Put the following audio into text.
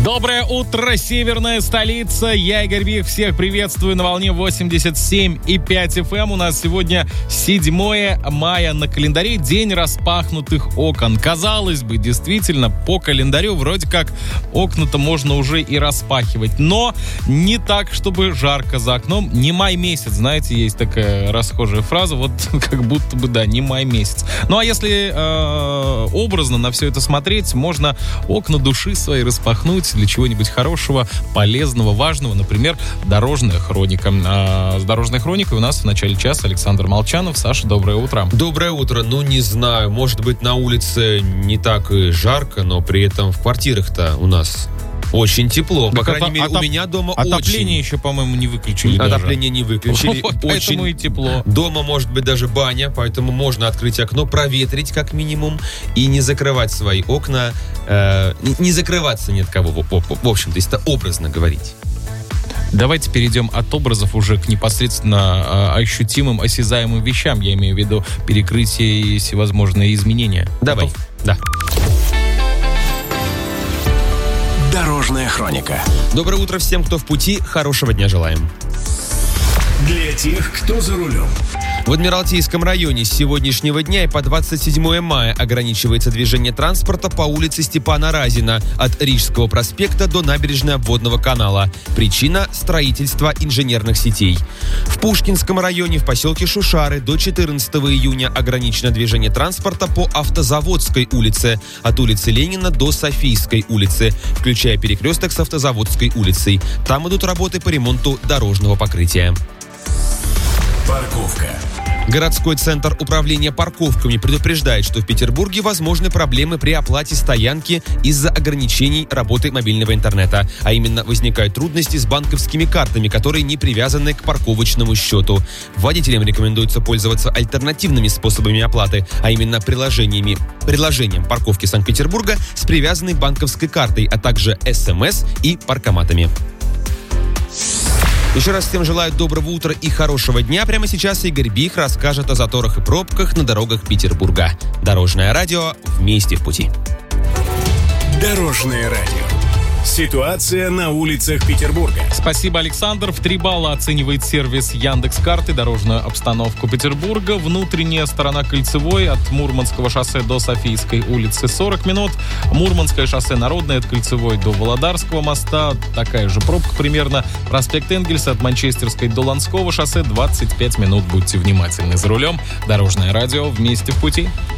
Доброе утро, северная столица. Я, Игорь Бих, всех приветствую на волне 87,5 FM. У нас сегодня 7 мая на календаре, день распахнутых окон. Казалось бы, действительно, по календарю вроде как окна-то можно уже и распахивать. Но не так, чтобы жарко за окном. Не май месяц, знаете, есть такая расхожая фраза, вот как будто бы, да, не май месяц. Ну а если образно на все это смотреть, можно окна души свои распахнуть для чего-нибудь хорошего, полезного, важного, например, «Дорожная хроника». С «Дорожной хроникой» у нас в начале часа Александр Молчанов. Саша, доброе утро. Доброе утро. Ну, не знаю, может быть, на улице не так и жарко, но при этом в квартирах-то у нас очень тепло. По крайней мере, у меня дома отопление еще, по-моему, не выключили. Отопление не выключили. Вот поэтому и тепло. Дома может быть даже баня, поэтому можно открыть окно, проветрить как минимум и не закрывать свои окна. Не закрываться ни от кого, в общем-то, если это образно говорить. Давайте перейдем от образов уже к непосредственно ощутимым, осязаемым вещам. Я имею в виду перекрытие и всевозможные изменения. Давай. Готов? Да. Дорожная хроника. Доброе утро всем, кто в пути. Хорошего дня желаем. Для тех, кто за рулем. В Адмиралтейском районе с сегодняшнего дня и по 27 мая ограничивается движение транспорта по улице Степана Разина от Рижского проспекта до набережной обводного канала. Причина – строительство инженерных сетей. В Пушкинском районе в поселке Шушары до 14 июня ограничено движение транспорта по Автозаводской улице от улицы Ленина до Софийской улицы, включая перекресток с Автозаводской улицей. Там идут работы по ремонту дорожного покрытия. Парковка. Городской центр управления парковками предупреждает, что в Петербурге возможны проблемы при оплате стоянки из-за ограничений работы мобильного интернета. А именно, возникают трудности с банковскими картами, которые не привязаны к парковочному счету. Водителям рекомендуется пользоваться альтернативными способами оплаты, а именно приложением парковки Санкт-Петербурга с привязанной банковской картой, а также СМС и паркоматами. Еще раз всем желаю доброго утра и хорошего дня. Прямо сейчас Игорь Бих расскажет о заторах и пробках на дорогах Петербурга. Дорожное радио «Вместе в пути». Дорожное радио. Ситуация на улицах Петербурга. Спасибо, Александр. В 3 балла оценивает сервис Яндекс.Карты дорожную обстановку Петербурга. Внутренняя сторона Кольцевой от Мурманского шоссе до Софийской улицы 40 минут. Мурманское шоссе Народное от Кольцевой до Володарского моста. Такая же пробка примерно. Проспект Энгельса от Манчестерской до Ланского шоссе 25 минут. Будьте внимательны за рулем. Дорожное радио «Вместе в пути».